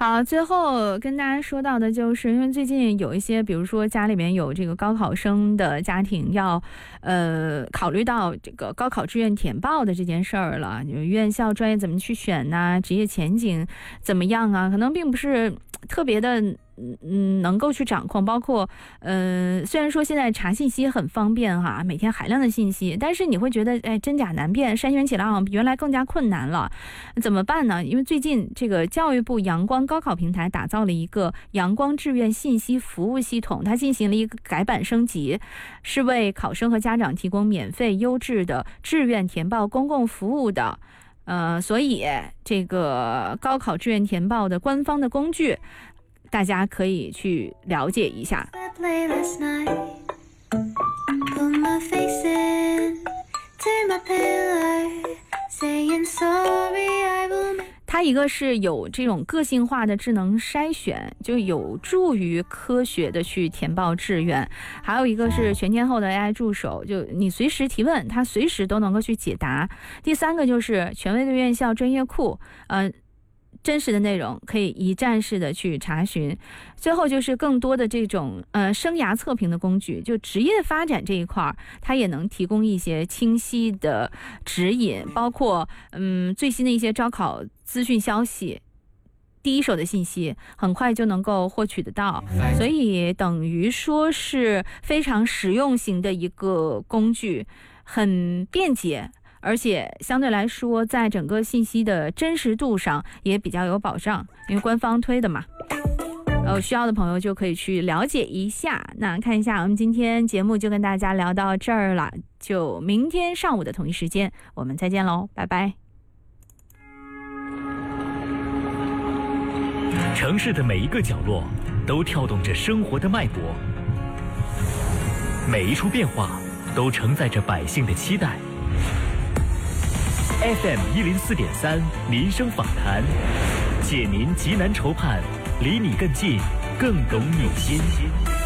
好，最后跟大家说到的就是，因为最近有一些，比如说家里面有这个高考生的家庭要，考虑到这个高考志愿填报的这件事儿了，院校专业怎么去选呐，职业前景怎么样啊，可能并不是特别的。能够去掌控，包括虽然说现在查信息很方便哈，每天海量的信息，但是你会觉得真假难辨，筛选起来好像比原来更加困难了，怎么办呢？因为最近这个教育部阳光高考平台打造了一个阳光志愿信息服务系统，它进行了一个改版升级，是为考生和家长提供免费优质的志愿填报公共服务的。所以这个高考志愿填报的官方的工具，大家可以去了解一下。它一个是有这种个性化的智能筛选，就有助于科学的去填报志愿，还有一个是全天候的 AI 助手，就你随时提问，它随时都能够去解答。第三个就是权威的院校专业库，真实的内容可以一站式的去查询。最后就是更多的这种生涯测评的工具，就职业发展这一块，它也能提供一些清晰的指引，包括最新的一些招考资讯消息，第一手的信息很快就能够获取得到，所以等于说是非常实用型的一个工具，很便捷，而且相对来说在整个信息的真实度上也比较有保障，因为官方推的嘛。有需要的朋友就可以去了解一下。那看一下，我们今天节目就跟大家聊到这儿了，就明天上午的同一时间我们再见喽，拜拜。 城市的每一个角落都跳动着生活的脉搏，每一处变化都承载着百姓的期待。FM104.3民生访谈，解您急难愁盼，离你更近，更懂你心。